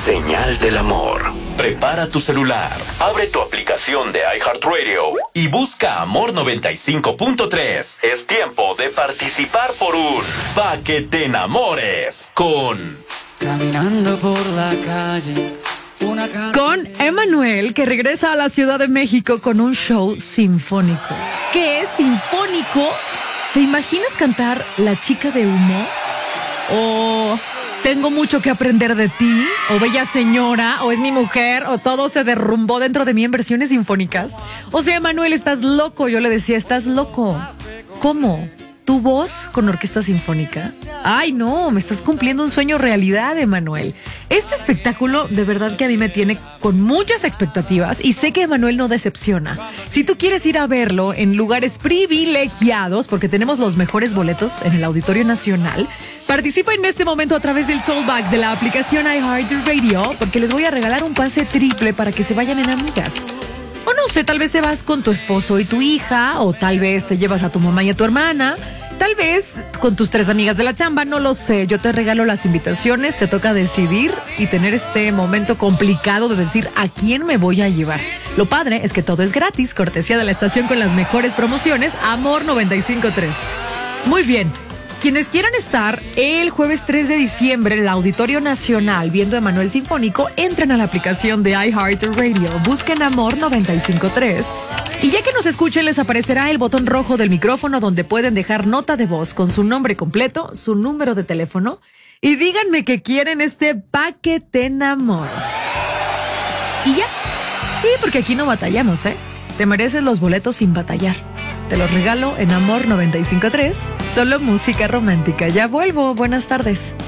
Señal del amor. Prepara tu celular, abre tu aplicación de iHeartRadio y busca Amor 95.3. Es tiempo de participar por un Pa' que te enamores con... Caminando por la calle. Con Emmanuel, que regresa a la Ciudad de México con un show sinfónico. ¿Qué es sinfónico? ¿Te imaginas cantar La chica de humo? ¿O Tengo mucho que aprender de ti? ¿O Bella señora? ¿O Es mi mujer? ¿O Todo se derrumbó dentro de mí en versiones sinfónicas? O sea, Emmanuel, estás loco. Yo le decía, estás loco. ¿Cómo? ¿Tu voz con orquesta sinfónica? Ay, no, me estás cumpliendo un sueño realidad, Emmanuel. Este espectáculo de verdad que a mí me tiene con muchas expectativas y sé que Emmanuel no decepciona. Si tú quieres ir a verlo en lugares privilegiados, porque tenemos los mejores boletos en el Auditorio Nacional, participa en este momento a través del tollback de la aplicación iHeartRadio, porque les voy a regalar un pase triple para que se vayan en amigas. O no sé, tal vez te vas con tu esposo y tu hija, o tal vez te llevas a tu mamá y a tu hermana, tal vez con tus 3 amigas de la chamba, no lo sé. Yo te regalo las invitaciones, te toca decidir y tener este momento complicado de decir a quién me voy a llevar. Lo padre es que todo es gratis, cortesía de la estación con las mejores promociones, Amor 95.3. Muy bien. Quienes quieran estar el jueves 3 de diciembre en el Auditorio Nacional viendo Emmanuel Sinfónico, entren a la aplicación de iHeartRadio, busquen Amor 95.3 y ya que nos escuchen les aparecerá el botón rojo del micrófono donde pueden dejar nota de voz con su nombre completo, su número de teléfono y díganme que quieren este Pa' que te enamores. Y ya. Sí, porque aquí no batallamos, ¿eh? Te mereces los boletos sin batallar. Te los regalo en Amor 95.3, solo música romántica. Ya vuelvo, buenas tardes.